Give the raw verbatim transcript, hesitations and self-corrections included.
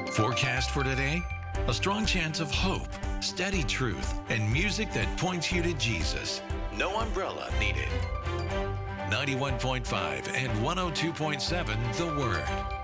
Forecast for today? A strong chance of hope, steady truth, and music that points you to Jesus. No umbrella needed. ninety-one point five and one oh two point seven The Word.